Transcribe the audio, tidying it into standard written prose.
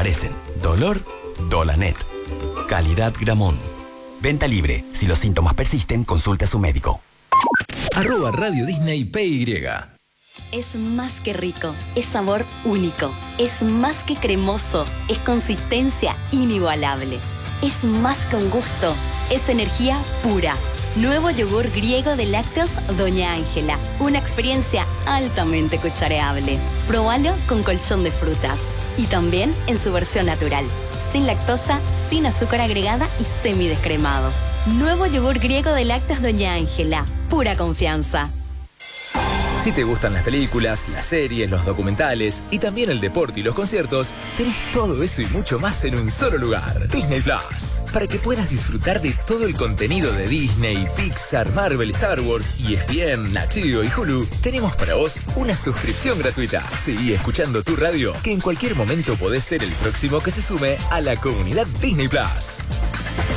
desaparecen. Dolor, Dolanet. Calidad Gramón. Venta libre. Si los síntomas persisten, consulte a su médico. @Radio Disney PY. Es más que rico, es sabor único, es más que cremoso, es consistencia inigualable, es más que un gusto, es energía pura. Nuevo yogur griego de lácteos Doña Ángela, una experiencia altamente cuchareable. Probalo con colchón de frutas y también en su versión natural, sin lactosa, sin azúcar agregada y semidescremado. Nuevo yogur griego de lácteos Doña Ángela, pura confianza. Si te gustan las películas, las series, los documentales y también el deporte y los conciertos, tenés todo eso y mucho más en un solo lugar. Disney Plus. Para que puedas disfrutar de todo el contenido de Disney, Pixar, Marvel, Star Wars, ESPN, Nat Geo y Hulu, tenemos para vos una suscripción gratuita. Seguí escuchando tu radio, que en cualquier momento podés ser el próximo que se sume a la comunidad Disney Plus.